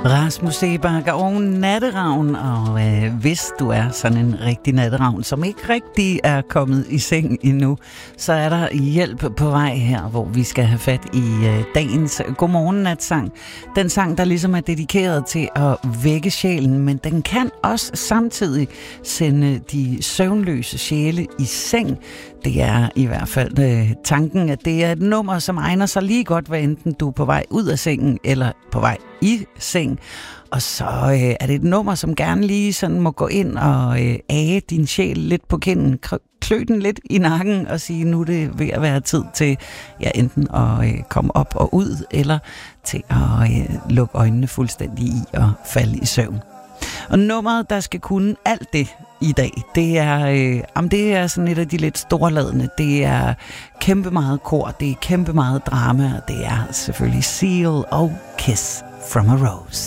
Rasmus Seebach og Natteravn, og hvis du er sådan en rigtig natteravn, som ikke rigtig er kommet i seng endnu, så er der hjælp på vej her, hvor vi skal have fat i dagens Godmorgen-natsang. Den sang, der ligesom er dedikeret til at vække sjælen, men den kan også samtidig sende de søvnløse sjæle i seng. Det er i hvert fald tanken, at det er et nummer, som egner sig lige godt, hvad enten du er på vej ud af sengen eller på vej i seng. Og så er det et nummer, som gerne lige sådan må gå ind og age din sjæl lidt på kinden, klø den lidt i nakken og sige, nu er det ved at være tid til enten at komme op og ud, eller til at lukke øjnene fuldstændig i og falde i søvn. Og nummeret, der skal kunne alt det i dag, det er sådan et af de lidt storladende. Det er kæmpe meget kor, det er kæmpe meget drama, og det er selvfølgelig Seal og Kiss from a Rose.